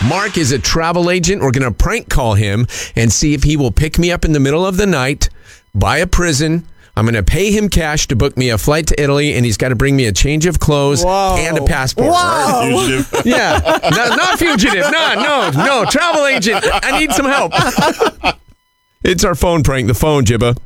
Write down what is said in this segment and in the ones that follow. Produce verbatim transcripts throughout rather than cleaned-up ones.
Mark is a travel agent. We're going to prank call him and see if he will pick me up in the middle of the night by a prison. I'm going to pay him cash to book me a flight to Italy, and he's got to bring me a change of clothes Whoa. and a passport. Whoa. Yeah, no, not fugitive. No, no, no, travel agent. I need some help. It's our phone prank. The phone, Jibba.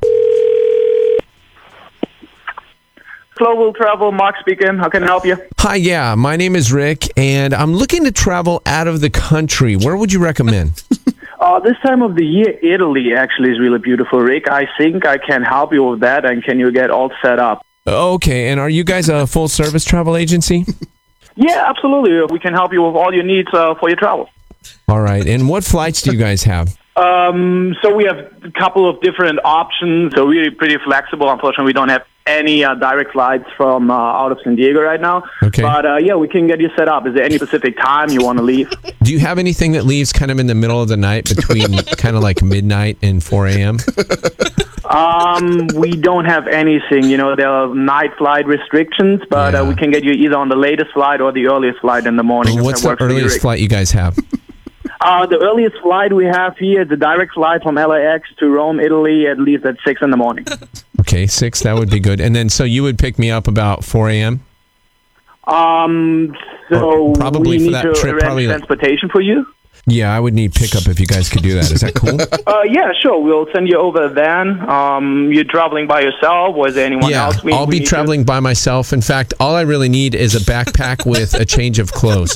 Global Travel, Mark speaking. How can I help you? Hi, yeah, my name is Rick, and I'm looking to travel out of the country. Where would you recommend? Uh, this time of the year, Italy actually is really beautiful, Rick. I think I can help you with that, and can you get all set up? Okay, and are you guys a full-service travel agency? Yeah, absolutely. We can help you with all your needs uh, for your travel. All right, and what flights do you guys have? Um, so we have a couple of different options, so we're pretty flexible. Unfortunately, we don't have any uh, direct flights from uh, out of San Diego right now. Okay. But, uh, yeah, we can get you set up. Is there any specific time you want to leave? Do you have anything that leaves kind of in the middle of the night between kind of like midnight and four a.m.? Um, we don't have anything. You know, there are night flight restrictions, but Yeah. uh, we can get you either on the latest flight or the earliest flight in the morning. if What's that the works for you, earliest Rick. flight you guys have? Uh, the earliest flight we have here is a direct flight from L A X to Rome, Italy, at least at six in the morning. Okay, six, that would be good. And then, so you would pick me up about four a.m.? Um, so Or probably we for need that to trip, arrange probably like- transportation for you. Yeah, I would need pickup if you guys could do that. Is that cool? Uh, yeah, sure. We'll send you over a van. Um, you're traveling by yourself, or is there anyone Yeah, else? We, I'll we be need to- traveling by myself. In fact, all I really need is a backpack with a change of clothes.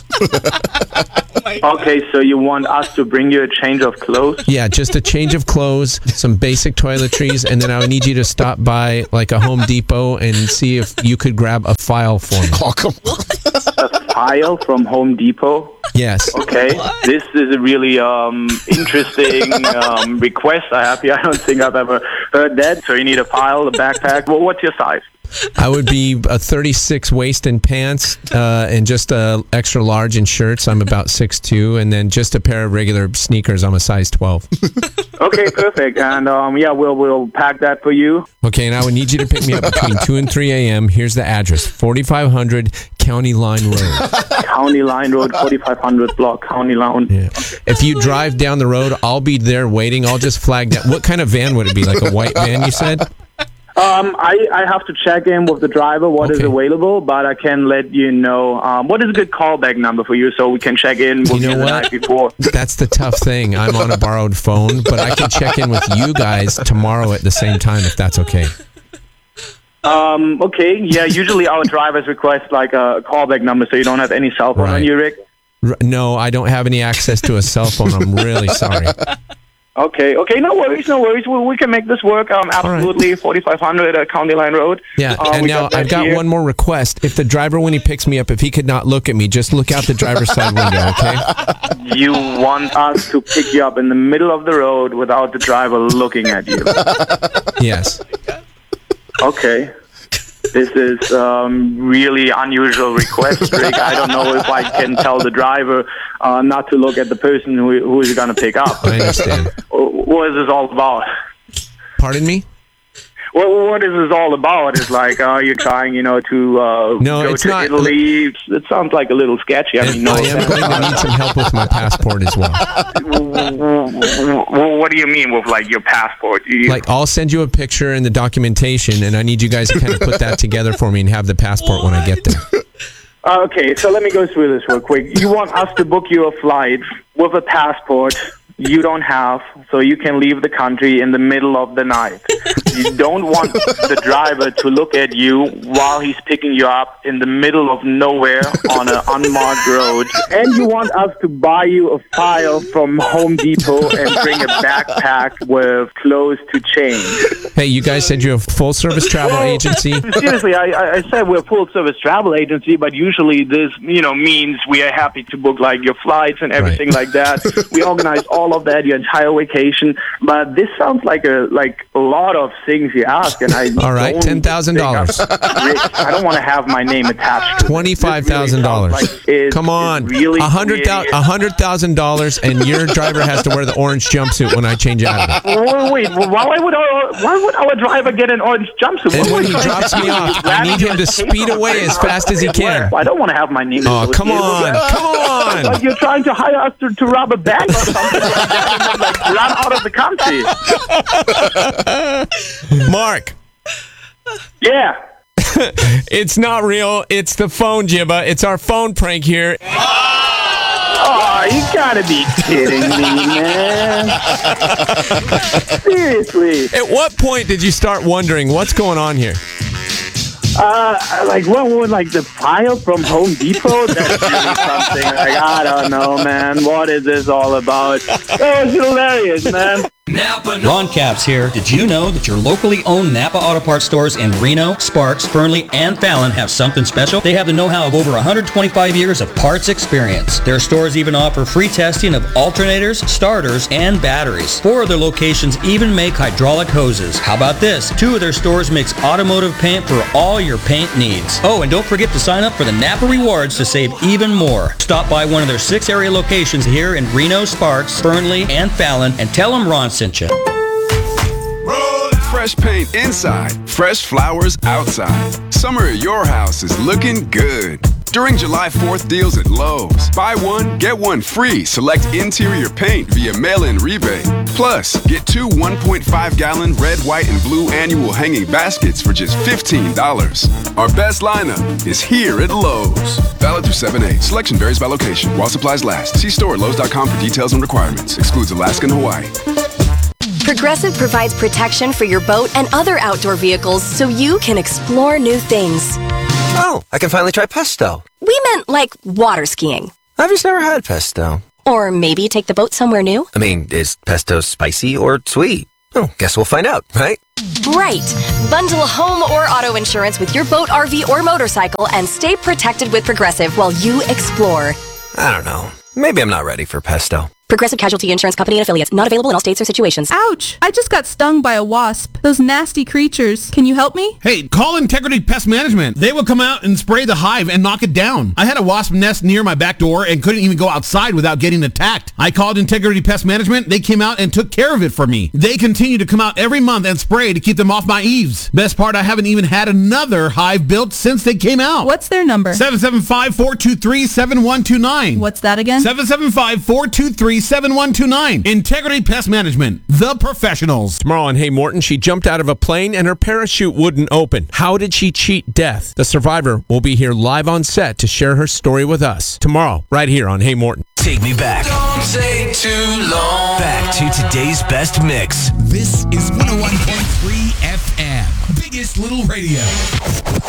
Okay, so you want us to bring you a change of clothes? Yeah, just a change of clothes, some basic toiletries, and then I would need you to stop by like a Home Depot and see if you could grab a file for me. Oh, come on. A file from Home Depot? Yes. Okay, this is a really um, interesting um, request I have here. I don't think I've ever heard that. So you need a file, a backpack. Well, what's your size? I would be a thirty-six waist and pants, uh, and just a extra large in shirts. I'm about six two, and then just a pair of regular sneakers. I'm a size twelve. Okay, perfect. And um, yeah, we'll we'll pack that for you. Okay, and I would need you to pick me up between two and three a.m. Here's the address: forty-five hundred County Line Road. County Line Road, forty-five hundred block, County Line. Yeah. If you drive down the road, I'll be there waiting. I'll just flag that. What kind of van would it be? Like a white van, you said? Um, I, I have to check in with the driver what is Okay. available, but I can let you know. Um, what is a good callback number for you so we can check in with You you, know the what? night before? That's the tough thing. I'm on a borrowed phone, but I can check in with you guys tomorrow at the same time if that's okay. Um, okay, yeah, usually our drivers request like a callback number so you don't have any cell phone on Right. you, Rick. R- no, I don't have any access to a cell phone. I'm really sorry. Okay, okay, no worries, no worries. We, we can make this work. Um, absolutely, forty-five hundred uh, County Line Road. Yeah, Um, and we now that I've got here. one more request. If the driver, when he picks me up, if he could not look at me, just look out the driver's side window, okay? You want us to pick you up in the middle of the road without the driver looking at you. Yes. Okay. This is um, really unusual request, Rick. I don't know if I can tell the driver uh, not to look at the person who, who is going to pick up. I understand. What is this all about? Pardon me? Well, what is this all about? It's like, uh, you're trying, you know, to uh, No, go it's to not. Italy. It sounds like a little sketchy. I And mean, no I am offense. going to need some help with my passport as well. Well, what do you mean with, like, your passport? You, Like, I'll send you a picture and the documentation, and I need you guys to kind of put that together for me and have the passport when I get there. Okay, so let me go through this real quick. You want us to book you a flight with a passport you don't have, so you can leave the country in the middle of the night. You don't want the driver to look at you while he's picking you up in the middle of nowhere on an unmarked road. And you want us to buy you a file from Home Depot and bring a backpack with clothes to change. Hey, you guys said you're a full-service travel agency? Seriously, I, I I said we're a full-service travel agency, but usually this, you know, means we are happy to book like your flights and everything like that. We organize all of that, your entire vacation. But this sounds like a like a lot of things you ask, and I All right, don't ten thousand dollars. think I'm- Rick, I don't want to have my name attached. to it. Twenty-five thousand dollars. This really sounds like it's- Come on, it's really a hundred weird. thousand, a hundred thousand dollars, and your driver has to wear the orange jumpsuit when I change out of it. Wait, wait, why would our why would our driver get an orange jumpsuit? And What when would he you drops do? me off, You I need him to escape speed from away it. as fast as he can. I don't want to have my name. Oh, come associated with on, that. come on. Like you're trying to hire us to, to rob a bank or something like that and then, like, run out of the country. Mark. Yeah. It's not real. It's the phone, Jibba. It's our phone prank here. Oh, you gotta be kidding me, man. Seriously. At what point did you start wondering what's going on here? Uh, like, what would, like, the file from Home Depot? That's really something. Like, I don't know, man. What is this all about? That was hilarious, man. Ron Capps here. Did you know that your locally owned Napa Auto Parts stores in Reno, Sparks, Fernley, and Fallon have something special? They have the know-how of over one hundred twenty-five years of parts experience. Their stores even offer free testing of alternators, starters, and batteries. Four of their locations even make hydraulic hoses. How about this? Two of their stores mix automotive paint for all your paint needs. Oh, and don't forget to sign up for the Napa Rewards to save even more. Stop by one of their six area locations here in Reno, Sparks, Fernley, and Fallon and tell them Ron sent you. Fresh paint inside, fresh flowers outside. Summer at your house is looking good. During July fourth deals at Lowe's, buy one, get one free. Select interior paint via mail-in rebate. Plus, get two one point five gallon red, white, and blue annual hanging baskets for just fifteen dollars. Our best lineup is here at Lowe's. Valid through seven eight. Selection varies by location. While supplies last. See store at Lowe's dot com for details and requirements. Excludes Alaska and Hawaii. Progressive provides protection for your boat and other outdoor vehicles so you can explore new things. Oh, I can finally try pesto. We meant like water skiing. I've just never had pesto. Or maybe take the boat somewhere new. I mean, is pesto spicy or sweet? Oh, guess we'll find out, right? Right. Bundle home or auto insurance with your boat, R V, or motorcycle and stay protected with Progressive while you explore. I don't know. Maybe I'm not ready for pesto. Progressive Casualty Insurance Company and Affiliates. Not available in all states or situations. Ouch! I just got stung by a wasp. Those nasty creatures. Can you help me? Hey, call Integrity Pest Management. They will come out and spray the hive and knock it down. I had a wasp nest near my back door and couldn't even go outside without getting attacked. I called Integrity Pest Management. They came out and took care of it for me. They continue to come out every month and spray to keep them off my eaves. Best part, I haven't even had another hive built since they came out. What's their number? seven seven five, four two three, seven one two nine. What's that again? seven seven five, four two three, seven one two nine. Integrity Pest Management, the professionals. Tomorrow on Hey Morton, she jumped out of a plane and her parachute wouldn't open. How did she cheat death? The survivor will be here live on set to share her story with us. Tomorrow, right here on Hey Morton. Take me back. Don't take too long. Back to today's best mix. This is one oh one point three F M. Biggest Little Radio.